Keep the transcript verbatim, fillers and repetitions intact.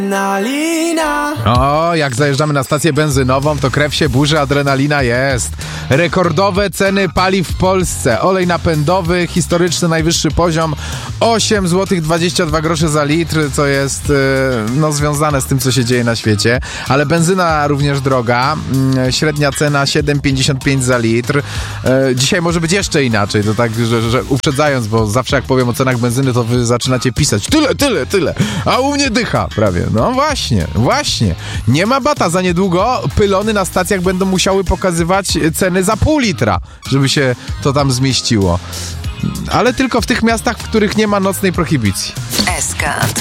Adrenalina. O, jak zajeżdżamy na stację benzynową, to krew się burzy, adrenalina jest. Rekordowe ceny paliw w Polsce. Olej napędowy, historyczny najwyższy poziom, osiem złotych dwadzieścia dwa grosze za litr, co jest yy, no, związane z tym, co się dzieje na świecie. Ale benzyna również droga. Yy, średnia cena siedem pięćdziesiąt pięć za litr. Yy, dzisiaj może być jeszcze inaczej, to tak, że, że uprzedzając, bo zawsze jak powiem o cenach benzyny, to wy zaczynacie pisać tyle, tyle, tyle, a u mnie dycha prawie. No właśnie, właśnie. Nie ma bata, za niedługo pylony na stacjach będą musiały pokazywać ceny za pół litra, żeby się to tam zmieściło. Ale tylko w tych miastach, w których nie ma nocnej prohibicji. S K.